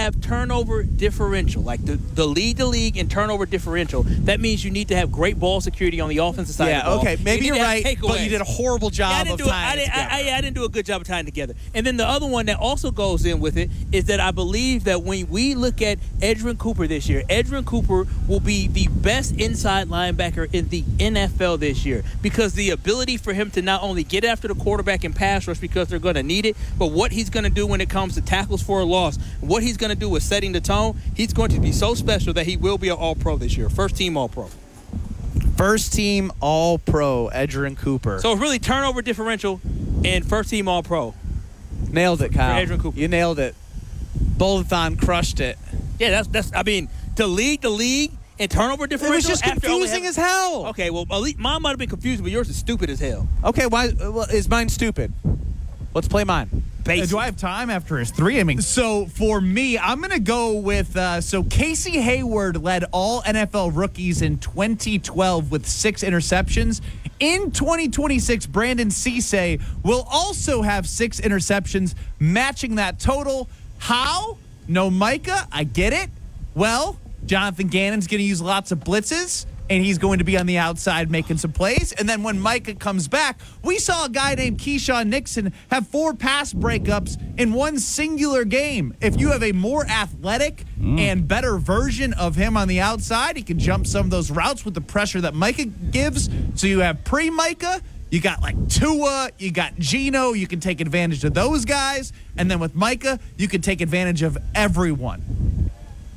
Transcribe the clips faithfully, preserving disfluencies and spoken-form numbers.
have turnover differential, like the, the lead the league in turnover differential. That means you need to have great ball security on the offensive side yeah, of the ball. okay, maybe you you're right, but you did a horrible job yeah, I didn't of do tying it, I it didn't, together. I, I, I didn't do a good job of tying it together. And then the other one that also goes in with it is that I believe that when we look at Edgerrin Cooper this year, Edgerrin Cooper will be the best inside linebacker in the N F L this year because the ability for him to not only get after the quarterback and pass rush because they're going to need it, but what he's going to do when it comes to tackles for a loss, what he's going to do with setting the tone, he's going to be so special that he will be an all-pro this year, first-team all-pro. First team all-pro, Edgerrin Cooper. So it's really turnover differential and first-team all-pro. Nailed it, Kyle. For Edgerrin Cooper. You nailed it. Boldathon crushed it. Yeah, that's that's. I mean, to lead the league in turnover differential. It was just after only confusing having- as hell. Okay, well, at least mine might have been confusing, but yours is stupid as hell. Okay, why well, is mine stupid? Let's play mine. Basic. Uh, do I have time after his three? I mean, so for me, I'm going to go with, uh, so Casey Hayward led all N F L rookies in twenty twelve with six interceptions. In twenty twenty-six, Brandon Cisse will also have six interceptions, matching that total. How? No Micah, I get it. Well, Jonathan Gannon's going to use lots of blitzes, and he's going to be on the outside making some plays. And then when Micah comes back, we saw a guy named Keyshawn Nixon have four pass breakups in one singular game. If you have a more athletic mm. and better version of him on the outside, he can jump some of those routes with the pressure that Micah gives. So you have pre-Micah, you got like Tua, you got Geno, you can take advantage of those guys. And then with Micah, you can take advantage of everyone.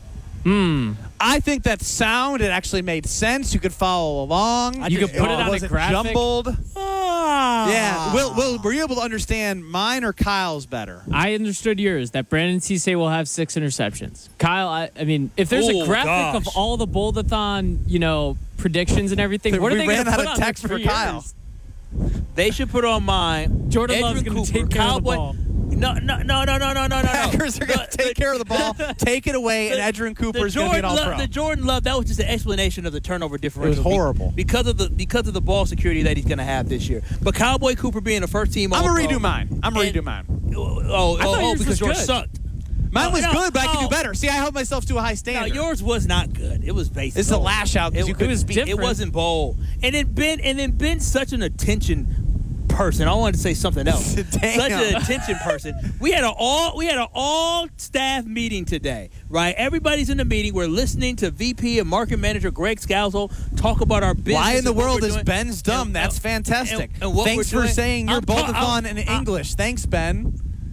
Hmm. I think that's sound. It actually made sense. You could follow along. You could put it on a graphic. Jumbled. Ah. Yeah. Will, Will, were you able to understand mine or Kyle's better? I understood yours, that Brandon Cisse will have six interceptions. Kyle, I, I mean, if there's Oh, a graphic gosh. of all the Boldathon, you know, predictions and everything, Then what are we they ran going to out put of on text there for yours? Kyle. They should put on mine. Jordan Edgerrin Love's gonna Cooper, take care of the Cowboy. ball. No, no, no, no, no, no, no, no. Packers are going to take care of the ball, take it away, and Edgerrin Cooper is going to be an Jordan all-pro. Love, the Jordan Love, that was just an explanation of the turnover differential. It was horrible. Be- because of the because of the ball security that he's going to have this year. But Cowboy Cooper being a first team I'm all-pro. going to redo mine. I'm going to and- redo mine. Oh, oh, I thought oh, yours because was yours good. sucked. Mine No, was no, good, but I can oh. do better. See, I held myself to a high No, standard. yours was not good. It was basic. It's a lash out because It, you it couldn't was speak. It different. wasn't bold. And then Ben and then Ben's such an attention person. I wanted to say something else. Damn. Such an attention person. We had an all we had an all staff meeting today, right? Everybody's in the meeting. We're listening to V P and Market Manager Greg Scalzo talk about our business. Why in the and what world we're is doing. Ben's dumb? And- That's and- fantastic. and- and what Thanks we're for doing- saying your I'm ta- Boldathon I'm- in I'm- English. Thanks, Ben.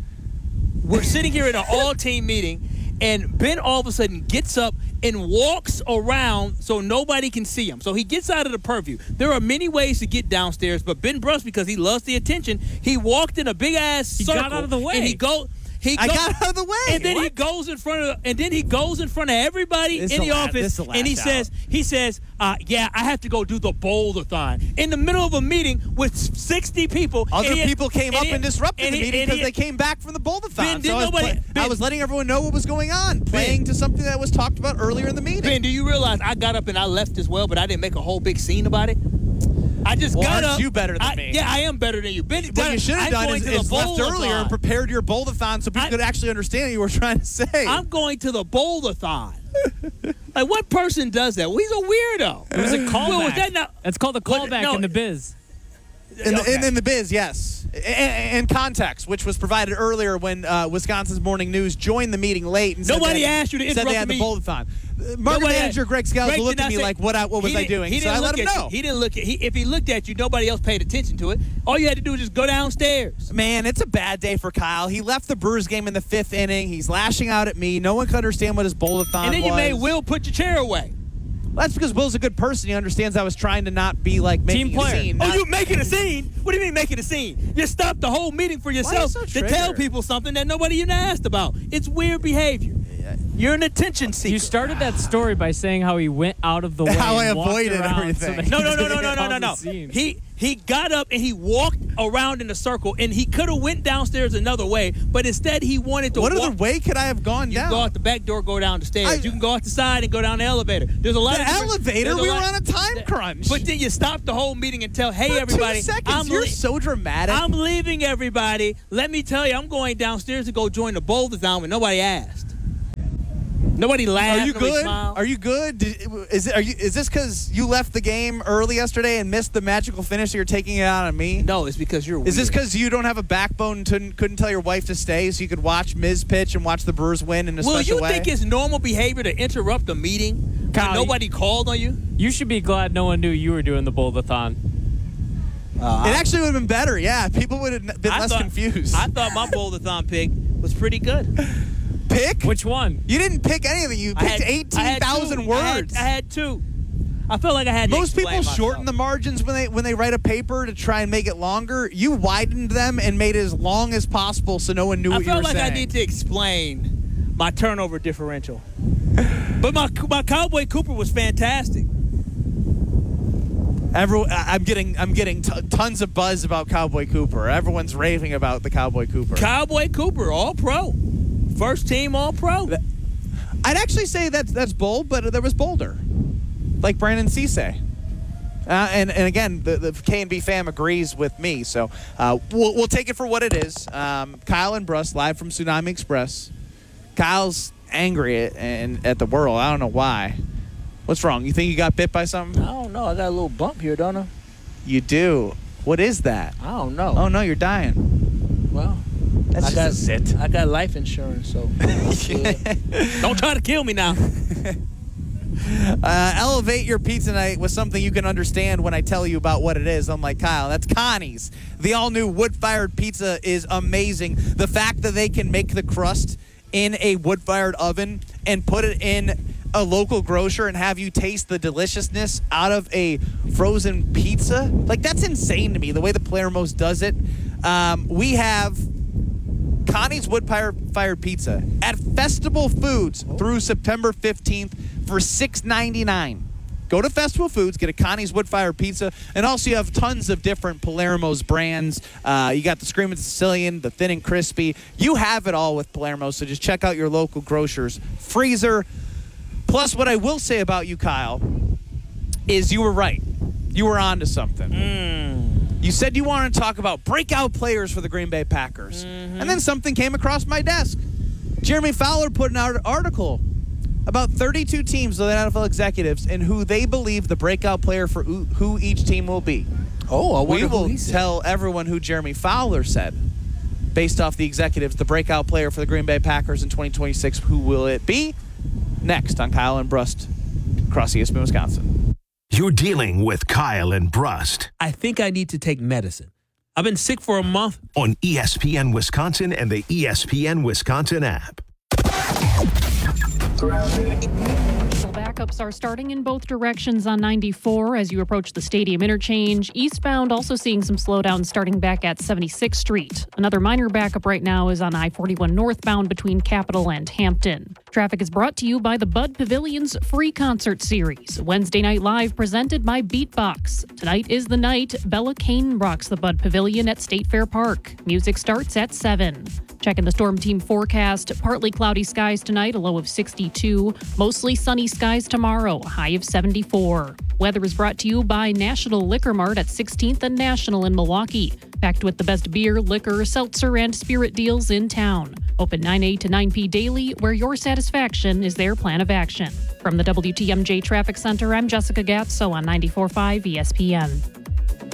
We're sitting here in an all-team meeting, and Ben all of a sudden gets up and walks around so nobody can see him. So he gets out of the purview. There are many ways to get downstairs, but Ben Brush, because he loves the attention, he walked in a big-ass He circle. got out of the way. And he go. He I go- got out of the way. And then he What? goes in front of, and then he goes in front of everybody This in is the a la- office, this is a and he lash says, out. he says, uh, "Yeah, I have to go do the Boulder-thon." In the middle of a meeting with sixty people, Other and he- people came and up he- and disrupted and the he- meeting and because he- they came back from the Boldathon. Ben, did so I, was nobody- play- Ben- I was letting everyone know what was going on, playing to something that was talked about earlier in the meeting. Ben, do you realize I got up and I left as well, but I didn't make a whole big scene about it? I just Well, got aren't up. you better than I- me? Yeah, I am better than you. Ben, What you should have I'm done going is, to the is left Boulder-thon. earlier and prepared your Boldathon so people I- could actually understand what you were trying to say. I'm going to the Boulder-thon. Like, what person does that? Well, he's a weirdo. It was a callback. Well, was that not? That's called a What- callback no. in the biz. In the, in, Okay. in the biz, yes. In, in context, which was provided earlier when uh, Wisconsin's Morning News joined the meeting late and Nobody said they, asked you to said they interrupt had me. the Boldathon. Uh, Market Nobody manager asked- Greg Scalzo Greg looked did at not me say- like, "What? I, what was he I didn't- doing?" He So didn't I look let him at know. You. He didn't look at. He, if he looked at you, nobody else paid attention to it. All you had to do was just go downstairs. Man, it's a bad day for Kyle. He left the Brewers game in the fifth inning. He's lashing out at me. No one could understand what his Boldathon And then you was. made Will put your chair away. That's because Will's a good person. He understands I was trying to not be like making Team a player. scene. Oh, not- you making a scene? What do you mean making a scene? You stopped the whole meeting for yourself so to tell triggered? people something that nobody even asked about. It's weird behavior. You're an attention seeker. You started that story by saying how he went out of the way. How and I walked avoided around everything. So that No, he no, no, no, didn't no, no, cause no, a no. scene. He he got up and he walked around in a circle, and he could have went downstairs another way, but instead he wanted to what walk. other way could I have gone You down? can go out the back door, go down the stairs. I- you can go out the side and go down the elevator. There's a lot The of different- elevator? there's a We lot- were on a time crunch. But then you stop the whole meeting and tell, "Hey, For everybody, two seconds. I'm You're le- so dramatic. I'm leaving, everybody. Let me tell you, I'm going downstairs to go join the Boulder-thon when nobody asked." Nobody laughed. Are you nobody good? smiled. Are you good? Did, is it, are you? Is this because you left the game early yesterday and missed the magical finish? So you're taking it out on me? No, it's because you're. Is this weird. because you don't have a backbone and couldn't, couldn't tell your wife to stay so you could watch Miz pitch and watch the Brewers win in a Will special you way? think it's normal behavior to interrupt a meeting Kyle, when nobody called on you? You should be glad no one knew you were doing the bowl-a-thon. Uh, It actually would have been better. Yeah, people would have been I less thought- confused. I thought my bowl-a-thon pick was pretty good. Pick? Which one? You didn't pick anything. You I picked had- I eighteen had thousand two. I had- words. I had, two. I felt like I had. To Most people explain shorten the myself. margins when they when they write a paper to try and make it longer. You widened them and made it as long as possible so no one knew I what you were felt like saying. I need to explain my turnover differential. But my my Cowboy Cooper was fantastic. Everyone, I- I'm getting I'm getting t- tons of buzz about Cowboy Cooper. Everyone's raving about the Cowboy Cooper. Cowboy Cooper, all pro. First team all pro. I'd actually say that's that's bold, but there was bolder, like Brandon Cisse. Uh, and and again, the, the K and B fam agrees with me, so uh, we'll we'll take it for what it is. Um, Kyle and Bruss live from Tsunami Express. Kyle's angry at and at the world. I don't know why. What's wrong? You think you got bit by something? I don't know. I got a little bump here, don't I? You do. What is that? I don't know. Oh no, you're dying. Well, That's I just got a zit. I got life insurance, so don't try to kill me now. Uh, elevate your pizza night with something you can understand when I tell you about what it is. I'm like, Kyle, that's Connie's. The all-new wood-fired pizza is amazing. The fact that they can make the crust in a wood-fired oven and put it in a local grocer and have you taste the deliciousness out of a frozen pizza, like, that's insane to me, the way the Palermo's does it. Um, we have Connie's wood-fired pizza at Festival Foods through September fifteenth for six ninety-nine. Go to Festival Foods, get a Connie's wood-fired pizza, and also you have tons of different Palermo's brands. Uh, you got the Screamin' Sicilian, the Thin and Crispy. You have it all with Palermo, so just check out your local grocer's freezer. Plus, what I will say about you, Kyle, is you were right. You were on to something. Mm. You said you wanted to talk about breakout players for the Green Bay Packers. Mm-hmm. And then something came across my desk. Jeremy Fowler put out an article about thirty-two teams of the N F L executives and who they believe the breakout player for who who each team will be. Oh, I We wonder who will he said. tell everyone who Jeremy Fowler said, based off the executives, the breakout player for the Green Bay Packers in twenty twenty-six. Who will it be? Next on Kyle and Brust, across E S P N Wisconsin. You're dealing with Kyle and Brust I think I need to take medicine. I've been sick for a month. on E S P N Wisconsin and the E S P N Wisconsin app. Backups are starting in both directions on ninety-four as you approach the stadium interchange. Eastbound also seeing some slowdown starting back at seventy-sixth Street. Another minor backup right now is on I forty-one northbound between Capitol and Hampton. Traffic is brought to you by the Bud Pavilion's free concert series. Wednesday Night Live presented by Beatbox. Tonight is the night Bella Kane rocks the Bud Pavilion at State Fair Park. Music starts at seven. Checking the Storm Team forecast. Partly cloudy skies tonight, a low of sixty-two. Mostly sunny skies tomorrow, a high of seventy-four. Weather is brought to you by National Liquor Mart at sixteenth and National in Milwaukee. Packed with the best beer, liquor, seltzer, and spirit deals in town. Open nine a to nine p daily, where your satisfaction is their plan of action. From the W T M J Traffic Center, I'm Jessica Gatso on ninety-four point five E S P N.